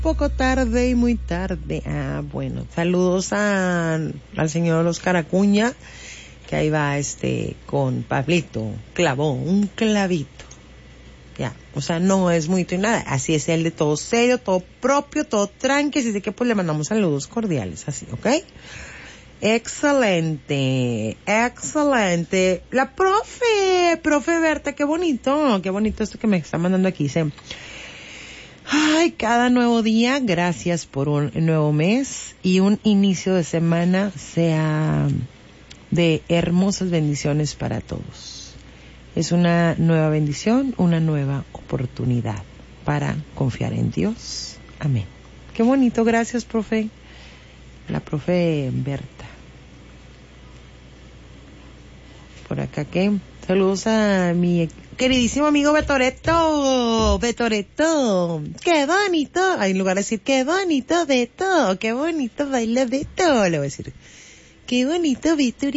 poco tarde y muy tarde. Bueno, saludos al señor Oscar Acuña, que ahí va con Pablito, clavó un clavito. Ya, o sea, no es muy nada, así es el de todo serio, todo propio, todo tranqui, así de que pues le mandamos saludos cordiales, así, ¿ok? Excelente. La profe Berta, qué bonito esto que me está mandando aquí, dice, ay, cada nuevo día, gracias por un nuevo mes y un inicio de semana sea de hermosas bendiciones para todos. Es una nueva bendición, una nueva oportunidad para confiar en Dios. Amén. Qué bonito, gracias, profe. La profe Berta. Por acá, ¿qué? Saludos a mi queridísimo amigo Betoreto. Qué bonito. Hay lugar a decir, qué bonito Beto. Qué bonito baila Beto. Le voy a decir, qué bonito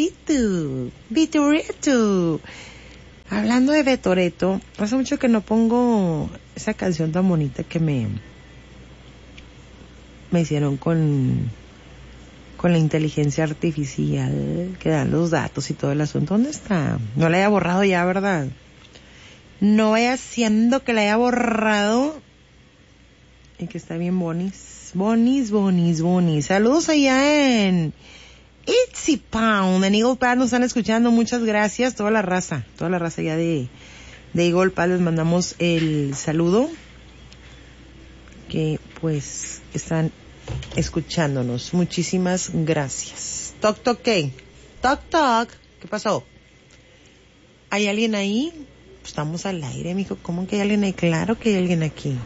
Betoreto. Hablando de Betoreto, hace mucho que no pongo esa canción tan bonita que me hicieron con la inteligencia artificial que dan los datos y todo el asunto. ¿Dónde está? No la haya borrado ya, ¿verdad? No vaya siendo que la haya borrado y que está bien bonis. Saludos allá en Itsy Pound, en Eagle Pass nos están escuchando, muchas gracias, toda la raza ya de Eagle Pass les mandamos el saludo, que pues están escuchándonos, muchísimas gracias. Toc, ¿qué pasó? ¿Hay alguien ahí? Pues estamos al aire, mijo. ¿Cómo que hay alguien ahí? Claro que hay alguien aquí.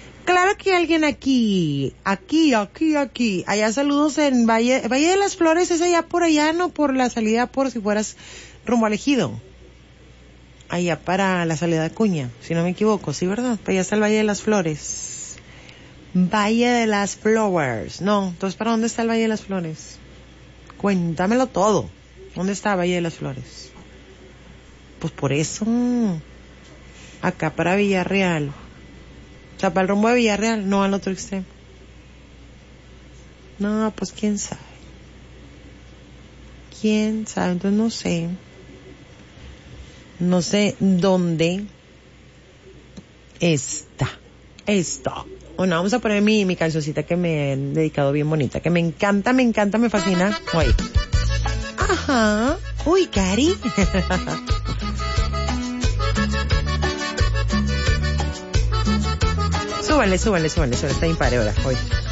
Aquí. Allá saludos en Valle de las Flores, es allá por allá, no por la salida, por si fueras rumbo al Ejido. Allá para la salida de Acuña, si no me equivoco, sí, ¿verdad? Para allá está el Valle de las Flores. Valle de las Flowers. No, entonces, ¿para dónde está el Valle de las Flores? Cuéntamelo todo. ¿Dónde está Valle de las Flores? Pues por eso. Acá para Villarreal. O sea, para el rumbo de Villarreal, no al otro extremo. No, pues quién sabe. Entonces no sé dónde está. Bueno, vamos a poner mi cancioncita que me he dedicado bien bonita, que me encanta, me fascina. Oye. Ajá. Uy, Cari. Súbale, está bien padre ahora. Oye.